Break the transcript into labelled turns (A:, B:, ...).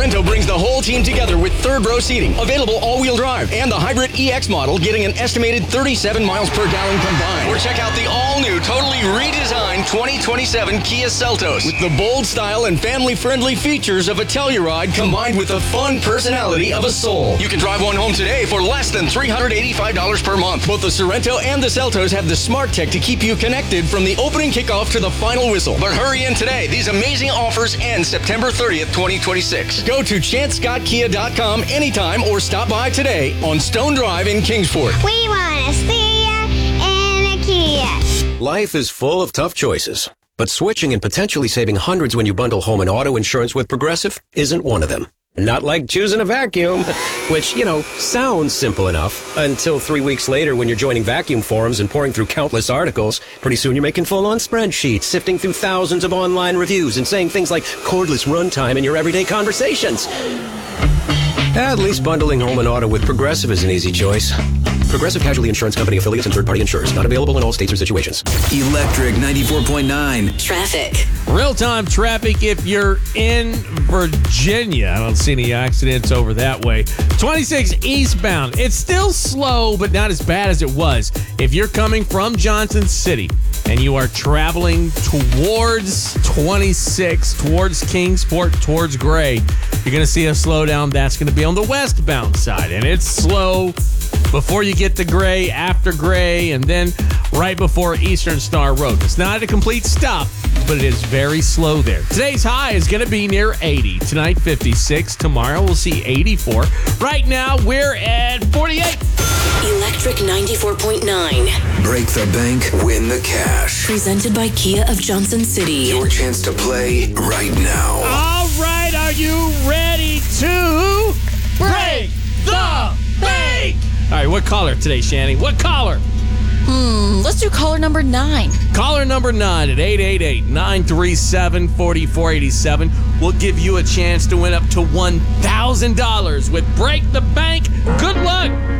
A: Sorrento brings the whole team together with third row seating, available all-wheel drive, and the hybrid EX model getting an estimated 37 miles per gallon combined. Or check out the all-new, totally redesigned 2027 Kia Seltos with the bold style and family-friendly features of a Telluride combined with the fun personality of a Soul. You can drive one home today for less than $385 per month. Both the Sorrento and the Seltos have the smart tech to keep you connected from the opening kickoff to the final whistle. But hurry in today. These amazing offers end September 30th, 2026. Go to ChanceScottKia.com anytime or stop by today on Stone Drive in Kingsport.
B: We want to see ya in a Kia.
C: Life is full of tough choices, but switching and potentially saving hundreds when you bundle home and auto insurance with Progressive isn't one of them. Not like choosing a vacuum, which, sounds simple enough until 3 weeks later when you're joining vacuum forums and pouring through countless articles. Pretty soon you're making full-on spreadsheets, sifting through thousands of online reviews and saying things like cordless runtime in your everyday conversations. At least bundling home and auto with Progressive is an easy choice. Progressive Casualty Insurance Company affiliates and third-party insurers. Not available in all states or situations.
D: Electric 94.9.
E: Traffic.
F: Real-time traffic if you're in Virginia. I don't see any accidents over that way. 26 eastbound. It's still slow, but not as bad as it was. If you're coming from Johnson City and you are traveling towards 26, towards Kingsport, towards Gray, you're going to see a slowdown. That's going to be on the westbound side, and it's slow before you get to Gray, after Gray, and then right before Eastern Star Road. It's not a complete stop, but it is very slow there. Today's high is going to be near 80. Tonight, 56. Tomorrow, we'll see 84. Right now, we're at 48.
E: Electric 94.9.
D: Break the bank, win the cash.
E: Presented by Kia of Johnson City.
D: Your chance to play right now.
F: All right, are you ready to break the bank? All right, what caller today, Shani? What caller?
G: Let's do caller number 9.
F: Caller number 9 at 888-937-4487. We'll give you a chance to win up to $1,000 with Break the Bank. Good luck.